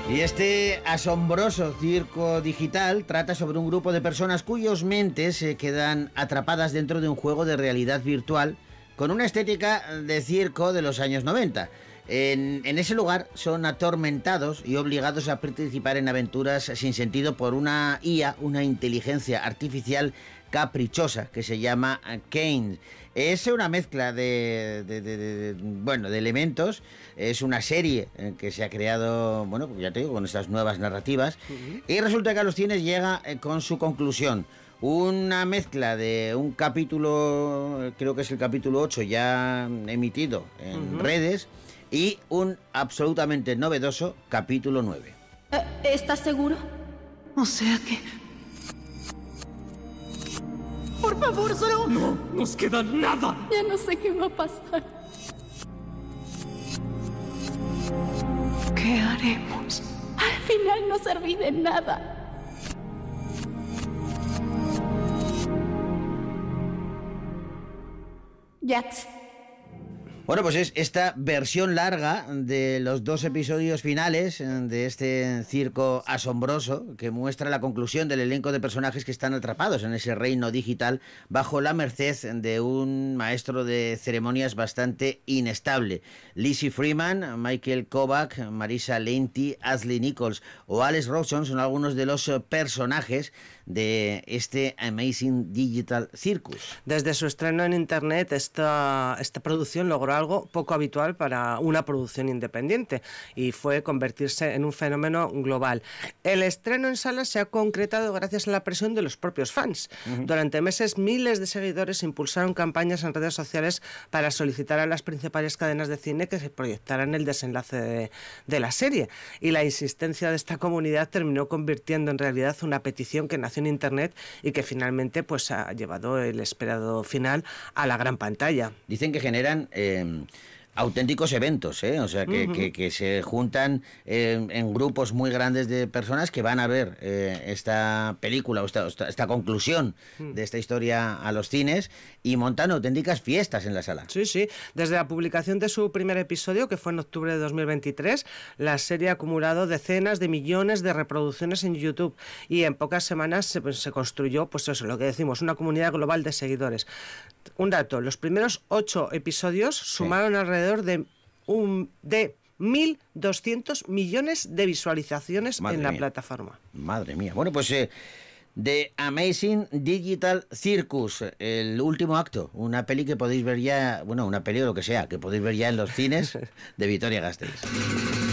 Y este asombroso circo digital trata sobre un grupo de personas cuyas mentes se quedan atrapadas dentro de un juego de realidad virtual con una estética de circo de los años 90. En ese lugar son atormentados y obligados a participar en aventuras sin sentido por una IA, una inteligencia artificial caprichosa que se llama Kane. Es una mezcla de elementos. Es una serie que se ha creado, bueno, ya te digo, con estas nuevas narrativas. Y resulta que a los cines llega con su conclusión. Una mezcla de un capítulo, creo que es el capítulo 8 ya emitido en redes, y un absolutamente novedoso capítulo 9. ¿Estás seguro? O sea que... Por favor, solo... ¡No nos queda nada! Ya no sé qué va a pasar. ¿Qué haremos? Al final no serví de nada. Jax. Bueno, pues es esta versión larga de los 2 episodios finales de este circo asombroso que muestra la conclusión del elenco de personajes que están atrapados en ese reino digital bajo la merced de un maestro de ceremonias bastante inestable. Lizzie Freeman, Michael Kovac, Marisa Lenti, Ashley Nichols o Alex Rawson son algunos de los personajes de este Amazing Digital Circus. Desde su estreno en internet, esta producción logró algo poco habitual para una producción independiente, y fue convertirse en un fenómeno global. El estreno en salas se ha concretado gracias a la presión de los propios fans. Durante meses, miles de seguidores impulsaron campañas en redes sociales para solicitar a las principales cadenas de cine que se proyectaran el desenlace de la serie, y la insistencia de esta comunidad terminó convirtiendo en realidad una petición que nació en internet y que finalmente pues ha llevado el esperado final a la gran pantalla. Dicen que generan auténticos eventos, o sea, que se juntan en grupos muy grandes de personas que van a ver esta película o esta conclusión de esta historia a los cines y montan auténticas fiestas en la sala. Sí, sí. Desde la publicación de su primer episodio, que fue en octubre de 2023, la serie ha acumulado decenas de millones de reproducciones en YouTube, y en pocas semanas se construyó, pues eso, lo que decimos, una comunidad global de seguidores. Un dato, los primeros 8 episodios sumaron alrededor de 1.200 millones de visualizaciones en la plataforma. Madre mía. Bueno, pues The Amazing Digital Circus, el último acto, una peli que podéis ver ya, bueno, una peli o lo que sea, que podéis ver ya en los cines de Vitoria-Gasteiz.